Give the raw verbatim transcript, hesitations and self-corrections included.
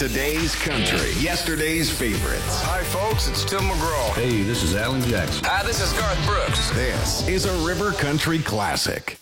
Today's country, yesterday's favorites. Hi, folks, it's Tim McGraw. Hey, this is Alan Jackson. Hi, this is Garth Brooks. This is a River Country classic.